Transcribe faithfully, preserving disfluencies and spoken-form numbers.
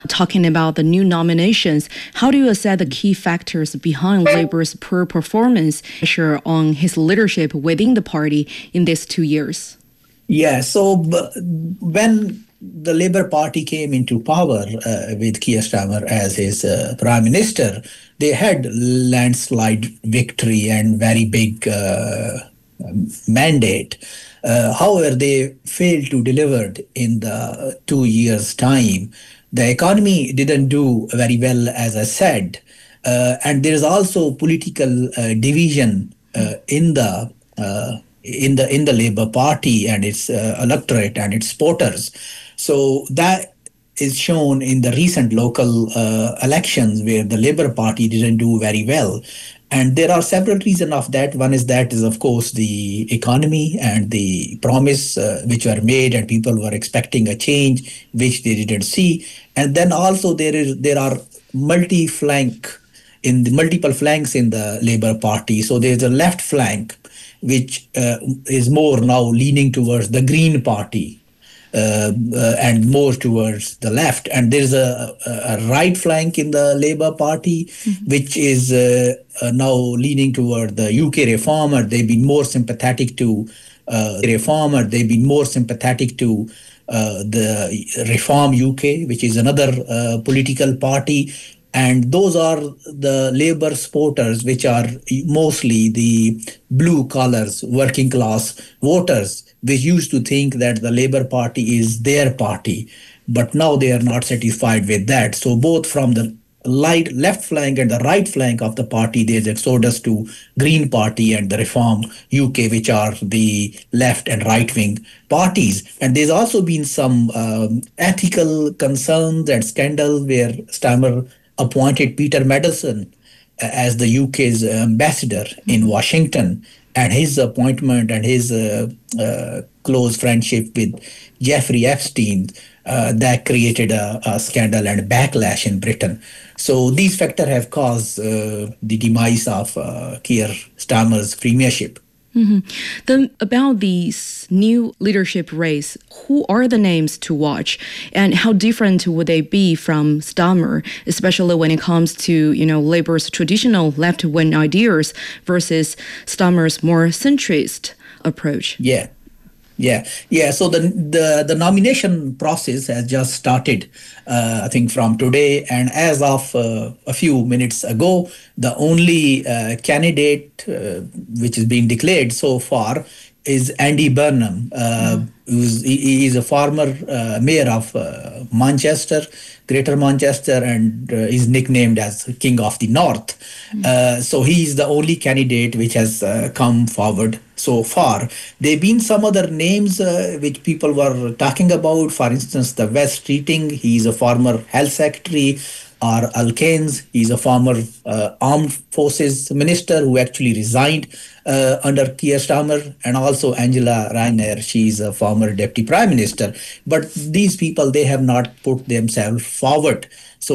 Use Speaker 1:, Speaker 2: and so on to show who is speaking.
Speaker 1: Talking about the new nominations, how do you assess the key factors behind Labour's poor performance pressure on his leadership within the party in these two years?
Speaker 2: Yeah, so when the Labour Party came into power uh, with Keir Starmer as his uh, prime minister, they had landslide victory and very big uh, mandate. Uh, however, they failed to deliver in the two years' time. The economy didn't do very well, as I said, uh, and there is also political uh, division uh, in the uh, in the in the Labour Party and its uh, electorate and its supporters. So that is shown in the recent local uh, elections where the Labour Party didn't do very well. And there are several reasons of that. One is that is, of course, the economy and the promise uh, which were made, and people were expecting a change which they didn't see. And then also there is there are multi-flank in the multiple flanks in the Labour Party. So there's a left flank which uh, is more now leaning towards the Green Party. Uh, uh, and more towards the left. And there's a, a, a right flank in the Labour Party, mm-hmm. which is uh, uh, now leaning toward the U K reformer. They've been more sympathetic to uh, the reformer. They've been more sympathetic to uh, the Reform U K, which is another uh, political party. And those are the Labour supporters, which are mostly the blue collars, working class voters, which used to think that the Labour Party is their party. But now they are not satisfied with that. So both from the light left flank and the right flank of the party, there's exodus to Green Party and the Reform U K, which are the left and right wing parties. And there's also been some um, ethical concerns and scandals where Starmer appointed Peter Mandelson as the U K's ambassador in Washington, and his appointment and his uh, uh, close friendship with Jeffrey Epstein, uh, that created a, a scandal and a backlash in Britain. So these factors have caused uh, the demise of uh, Keir Starmer's premiership.
Speaker 1: Mm-hmm. Then about this new leadership race, who are the names to watch, and how different would they be from Starmer, especially when it comes to, you know, Labour's traditional left-wing ideas versus Starmer's more centrist approach?
Speaker 2: Yeah. Yeah, yeah. So the the the nomination process has just started, uh, I think, from today. And as of uh, a few minutes ago, the only uh, candidate uh, which is being declared so far is Andy Burnham, uh, mm. who's he, he is a former uh, mayor of uh, Manchester, Greater Manchester, and uh, is nicknamed as King of the North. Mm. Uh, so he is the only candidate which has uh, come forward so far. There have been some other names uh, which people were talking about. For instance, the West Keating, he is a former health secretary. Or Al Keynes, he's a former uh, armed forces minister who actually resigned uh, under Keir Starmer, and also Angela Rayner, she's a former deputy prime minister. But these people, they have not put themselves forward. So